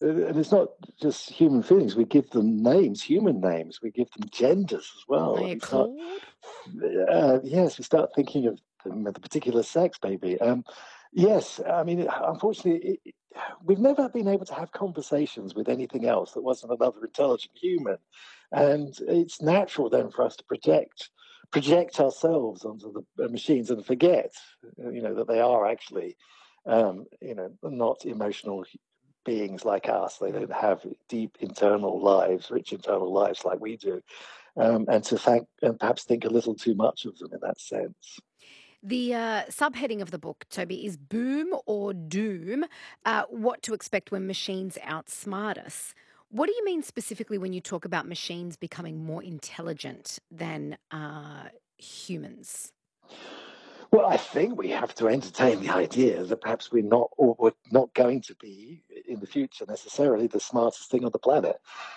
and it's not just human feelings. We give them names, human names. We give them genders as Are well. you We start, Claude? yes, we start thinking of them with a particular sex, maybe. Yes, I mean, unfortunately, we've never been able to have conversations with anything else that wasn't another intelligent human, and it's natural then for us to project ourselves onto the machines and forget, that they are actually, not emotional beings like us. They don't have deep internal lives, rich internal lives like we do, and to thank and perhaps think a little too much of them in that sense. The subheading of the book, Toby, is Boom or Doom, What to Expect When Machines Outsmart Us. What do you mean specifically when you talk about machines becoming more intelligent than humans? Well, I think we have to entertain the idea that perhaps we're not, or we're not going to be in the future necessarily the smartest thing on the planet.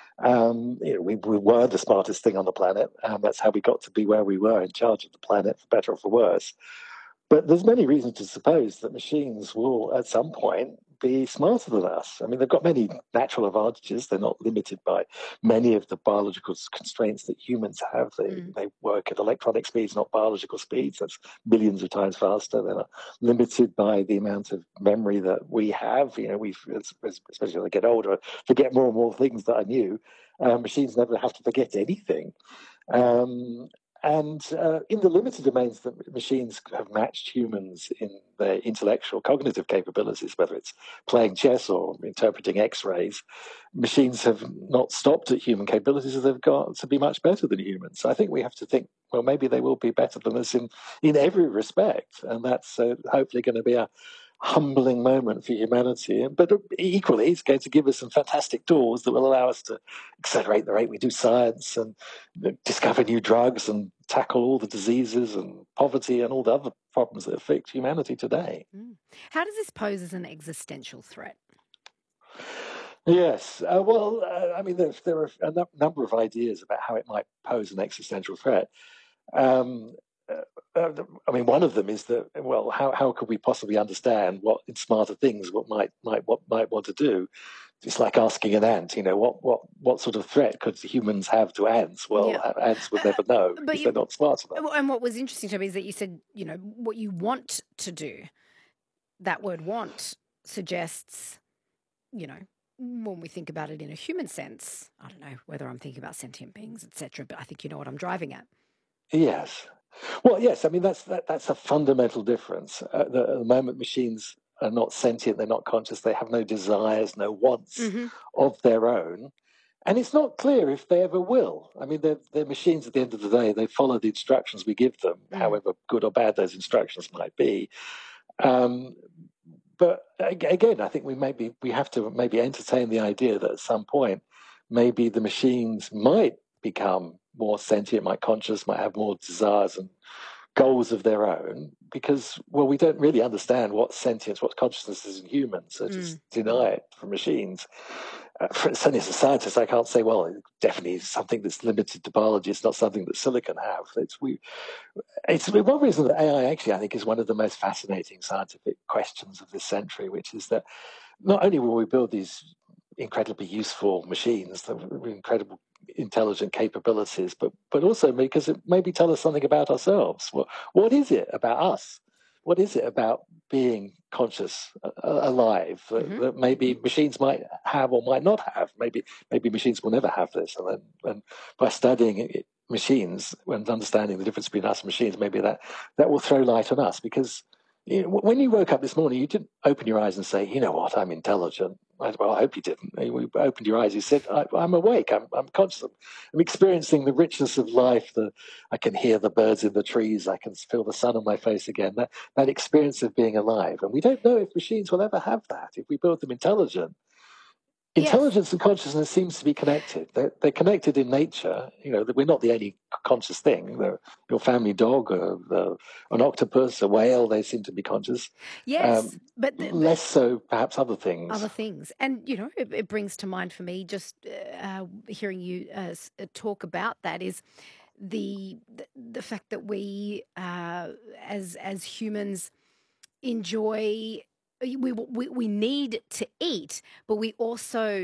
We were the smartest thing on the planet. That's how we got to be where we were, in charge of the planet, for better or for worse. But there's many reasons to suppose that machines will, at some point, be smarter than us. I mean, they've got many natural advantages. They're not limited by many of the biological constraints that humans have. Mm. They work at electronic speeds, not biological speeds. That's millions of times faster. They're not limited by the amount of memory that we have. Especially as I get older, forget more and more things that I knew. Machines never have to forget anything. Um, and in the limited domains that machines have matched humans in their intellectual cognitive capabilities, whether it's playing chess or interpreting X-rays, machines have not stopped at human capabilities. They've got to be much better than humans. So I think we have to think, well, maybe they will be better than us in every respect. And that's hopefully going to be a humbling moment for humanity. But equally, it's going to give us some fantastic tools that will allow us to accelerate the rate we do science and discover new drugs and tackle all the diseases and poverty and all the other problems that affect humanity today. Mm. How does this pose as an existential threat? Yes. I mean, there are a number of ideas about how it might pose an existential threat. Um, I mean, one of them is that, well, how could we possibly understand what in smarter things what might want to do? It's like asking an ant, what sort of threat could humans have to ants? Well, Yeah. ants would Uh, never know but because they're you, not smart enough. and what was interesting to me is that you said, what you want to do. That word want suggests, you know, when we think about it in a human sense, I don't know whether I'm thinking about sentient beings, etc., but I think you know what I'm driving at. Yes. Well, yes. I mean, that's a fundamental difference. At the moment, machines are not sentient. They're not conscious. They have no desires, no wants Hmm. of their own. And it's not clear if they ever will. I mean, they're machines at the end of the day. They follow the instructions we give them, Mm. however good or bad those instructions might be. Um, but again, I think we have to maybe entertain the idea that at some point, maybe the machines might become more sentient, might conscious, might have more desires and goals of their own, because, well, we don't really understand what sentience, what consciousness is in humans, so just Mm. deny it for machines. Certainly as a scientist, I can't say, well, it definitely is something that's limited to biology. It's not something that silicon have. It's one reason that AI actually, I think, is one of the most fascinating scientific questions of this century, which is that not only will we build these incredibly useful machines with incredible intelligent capabilities, but also because it maybe tell us something about ourselves. What is it about us? What is it about being conscious, alive, Hmm. that maybe machines might have or might not have? Maybe machines will never have this, and by studying machines and understanding the difference between us and machines, maybe that will throw light on us because when you woke up this morning, you didn't open your eyes and say, "You know what? I'm intelligent." Well, I hope you didn't. You opened your eyes. You said, "I'm awake. I'm conscious. I'm experiencing the richness of life. I can hear the birds in the trees. I can feel the sun on my face again. That experience of being alive." And we don't know if machines will ever have that. If we build them intelligent, Yes. intelligence and consciousness seems to be connected. They're connected in nature. That we're not the only conscious thing. Your family dog, an octopus, a whale, they seem to be conscious. Yes. But Less so, perhaps, other things. other things. And, it brings to mind for me just hearing you talk about that is the fact that we, as humans, enjoy we need to eat, but we also